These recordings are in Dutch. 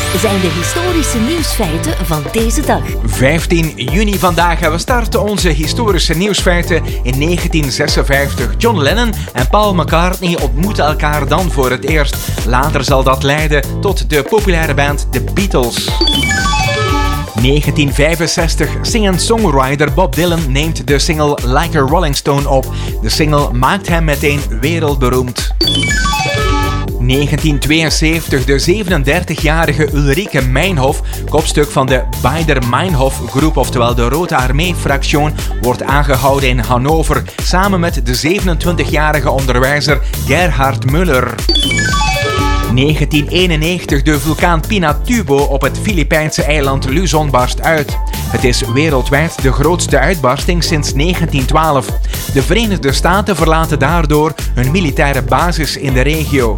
zijn de historische nieuwsfeiten van deze dag. 15 juni vandaag en we starten onze historische nieuwsfeiten in 1956. John Lennon en Paul McCartney ontmoeten elkaar dan voor het eerst. Later zal dat leiden tot de populaire band The Beatles. 1965. Singer-songwriter Bob Dylan neemt de single Like a Rolling Stone op. De single maakt hem meteen wereldberoemd. 1972. De 37-jarige Ulrike Meinhof, kopstuk van de Baader-Meinhof-groep, oftewel de Rode Armee-fractie, wordt aangehouden in Hannover, samen met de 27-jarige onderwijzer Gerhard Muller. 1991. De vulkaan Pinatubo op het Filipijnse eiland Luzon barst uit. Het is wereldwijd de grootste uitbarsting sinds 1912. De Verenigde Staten verlaten daardoor hun militaire basis in de regio.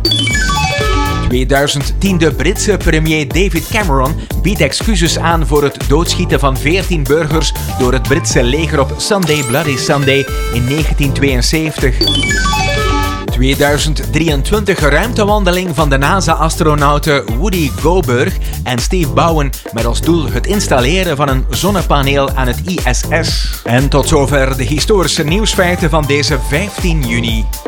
2010. De Britse premier David Cameron biedt excuses aan voor het doodschieten van 14 burgers door het Britse leger op Sunday Bloody Sunday in 1972. 2023. Ruimtewandeling van de NASA-astronauten Woody Goldberg en Steve Bowen met als doel het installeren van een zonnepaneel aan het ISS. En tot zover de historische nieuwsfeiten van deze 15 juni.